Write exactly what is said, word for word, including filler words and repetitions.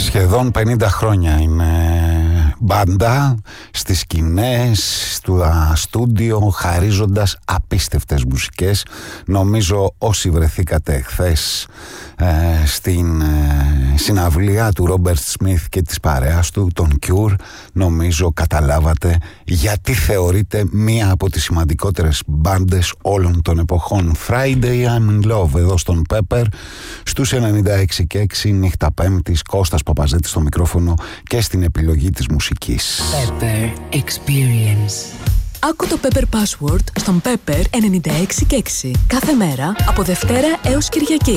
Σχεδόν πενήντα χρόνια είναι μπάντα στις σκηνές, στα στούντιο, χαρίζοντας απίστευτες μουσικές. Νομίζω όσοι βρεθήκατε εχθές ε, στην ε, συναυλία του Ρόμπερτ Σμιθ και της παρέας του, τον Cure, νομίζω καταλάβατε γιατί θεωρείται μία από τις σημαντικότερες μπάντες όλων των εποχών. Friday I'm in Love εδώ στον Pepper, στους ενενήντα έξι και έξι, νύχτα Πέμπτης, Κώστας Παπαζέτης στο μικρόφωνο και στην επιλογή της μουσικής. Pepper Experience. Άκου το Pepper Password στον Pepper ενενήντα έξι και έξι κάθε μέρα από Δευτέρα έως Κυριακή.